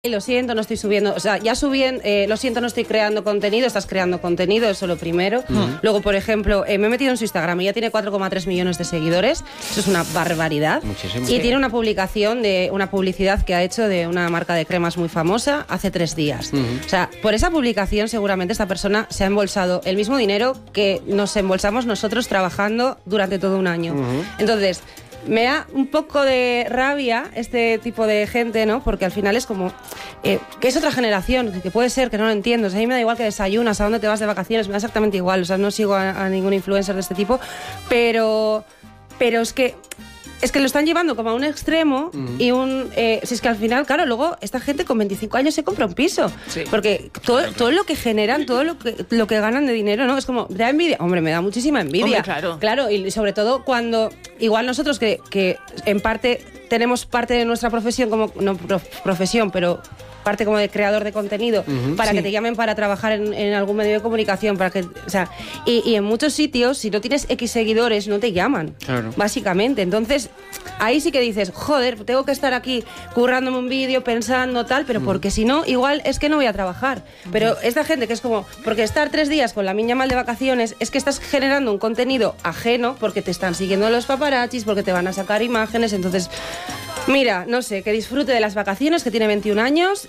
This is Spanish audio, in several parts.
Lo siento, no estoy subiendo, o sea, ya subí, lo siento, no estoy creando contenido, estás creando contenido, eso lo primero. Luego, por ejemplo, me he metido en su Instagram y ya tiene 4,3 millones de seguidores, eso es una barbaridad. Muchísimo. Y tiene una publicación de una publicidad que ha hecho de una marca de cremas muy famosa hace 3 días. O sea, por esa publicación seguramente esta persona se ha embolsado el mismo dinero que nos embolsamos nosotros trabajando durante todo un año. Entonces, me da un poco de rabia este tipo de gente, ¿no? Porque al final es como que es otra generación, que puede ser que no lo entiendo. O sea, a mí me da igual que desayunas, a dónde te vas de vacaciones, me da exactamente igual. O sea, no sigo a ningún influencer de este tipo, pero es que lo están llevando como a un extremo y si es que al final, claro, luego esta gente con 25 años se compra un piso. Sí. Porque todo lo que generan, todo lo que ganan de dinero, ¿no? Es como, ¿te da envidia? Hombre, me da muchísima envidia. Hombre, claro. Claro, y sobre todo cuando, igual nosotros que en parte tenemos parte de nuestra profesión como, no profesión, pero parte como de creador de contenido, para que te llamen para trabajar en algún medio de comunicación, para que, o sea, y en muchos sitios, si no tienes X seguidores, no te llaman, básicamente. Entonces, ahí sí que dices, joder, tengo que estar aquí currándome un vídeo, pensando tal, pero porque si no, igual es que no voy a trabajar. Pero esta gente que es como, porque estar 3 días con la miña mal de vacaciones, es que estás generando un contenido ajeno, porque te están siguiendo los paparazzis, porque te van a sacar imágenes, entonces... Mira, no sé, que disfrute de las vacaciones, que tiene 21 años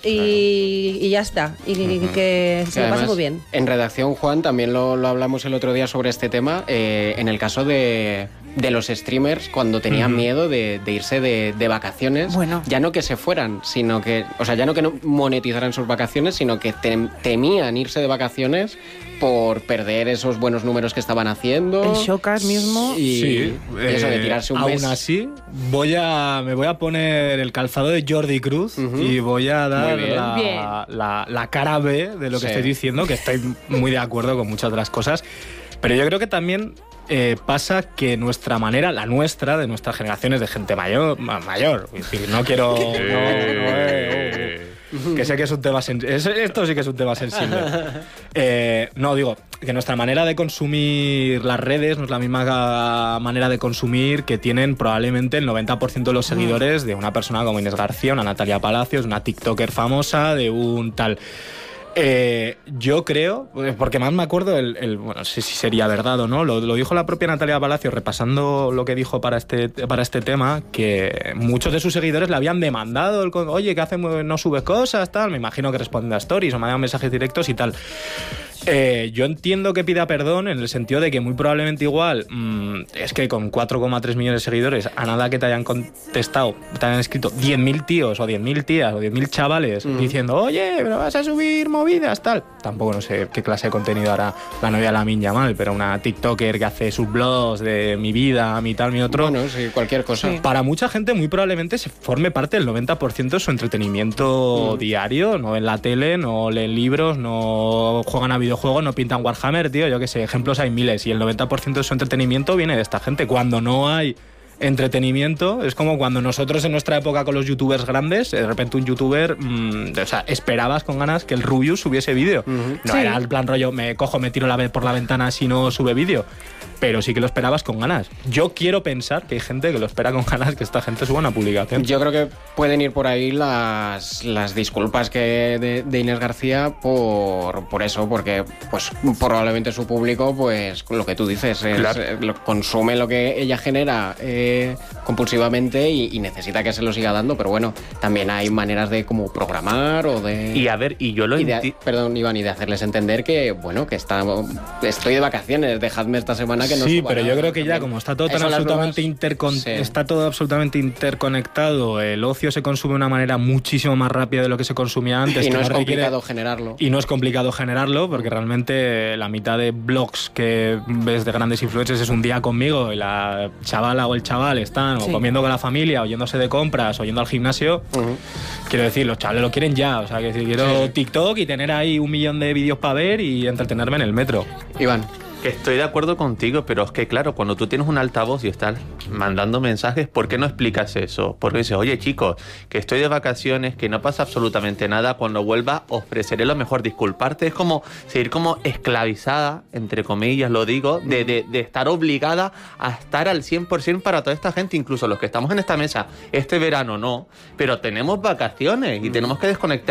y ya está. Y que se lo pase muy bien. En redacción, Juan, también lo hablamos el otro día sobre este tema. En el caso de los streamers, cuando tenían miedo de irse de vacaciones, ya no que se fueran, sino que, o sea, ya no que no monetizaran sus vacaciones, sino que temían irse de vacaciones por perder esos buenos números que estaban haciendo. El Showcast mismo. Sí, eso de tirarse un mes. Aún así, me voy a poner el calzado de Jordi Cruz y voy a dar la cara B de lo que estoy diciendo, que estoy muy de acuerdo con muchas de las cosas. Pero yo creo que también pasa que nuestra manera, la nuestra, de nuestras generaciones de gente mayor, es decir, no quiero... que sé que es un tema sensible. Esto sí que es un tema sensible. No, digo, que nuestra manera de consumir las redes no es la misma manera de consumir que tienen probablemente el 90% de los seguidores de una persona como Inés García, una Natalia Palacios, una TikToker famosa, de un tal... yo creo, porque más me acuerdo, bueno, no sé si sería verdad o no, lo dijo la propia Natalia Palacios repasando lo que dijo para este tema, que muchos de sus seguidores le habían demandado, oye, ¿qué haces? No subes cosas, tal, me imagino que responde a stories o me dan mensajes directos y tal. Yo entiendo que pida perdón en el sentido de que muy probablemente igual es que con 4,3 millones de seguidores, a nada que te hayan contestado, te hayan escrito 10.000 tíos o 10.000 tías o 10.000 chavales diciendo, oye, pero vas a subir movidas, tal. Tampoco no sé qué clase de contenido hará la novia de Lamine Yamal, pero una TikToker que hace sus blogs de mi vida, mi tal, mi otro. Bueno, sí, cualquier cosa. Sí. Para mucha gente muy probablemente se forme parte del 90% de su entretenimiento diario, no ven la tele, no leen libros, no juegan a videojuegos, no pintan Warhammer, tío, yo qué sé, ejemplos hay miles, y el 90% de su entretenimiento viene de esta gente. Cuando no hay entretenimiento, es como cuando nosotros en nuestra época con los youtubers grandes, de repente un youtuber, o sea, esperabas con ganas que el Rubius subiese vídeo. No era el plan rollo, me tiro por la ventana si no sube vídeo. Pero sí que lo esperabas con ganas. Yo quiero pensar que hay gente que lo espera con ganas que esta gente suba una publicación. Yo creo que pueden ir por ahí las disculpas que de Inés García por eso, porque pues probablemente su público, pues lo que tú dices, consume lo que ella genera compulsivamente y necesita que se lo siga dando, pero bueno, también hay maneras de como programar o de... Y a ver, y yo lo entiendo... Perdón, Iván, y de hacerles entender que, bueno, que estoy de vacaciones, dejadme esta semana que no sí, suba pero nada, yo creo que ya como está todo tan absolutamente está todo absolutamente interconectado, el ocio se consume de una manera muchísimo más rápida de lo que se consumía antes. Y no es complicado generarlo. Y no es complicado generarlo, porque realmente la mitad de blogs que ves de grandes influencers es un día conmigo y la chavala o el chaval están o comiendo con la familia, o yéndose de compras, o yendo al gimnasio. Quiero decir, los chavales lo quieren ya. O sea, que si quiero TikTok y tener ahí 1 millón de vídeos para ver y entretenerme en el metro. Iván. Que estoy de acuerdo contigo, pero es que claro, cuando tú tienes un altavoz y estás mandando mensajes, ¿por qué no explicas eso? Porque dices, oye chicos, que estoy de vacaciones, que no pasa absolutamente nada, cuando vuelva ofreceré lo mejor, disculparte. Es como seguir como esclavizada, entre comillas lo digo, de estar obligada a estar al 100% para toda esta gente, incluso los que estamos en esta mesa este verano no, pero tenemos vacaciones y tenemos que desconectar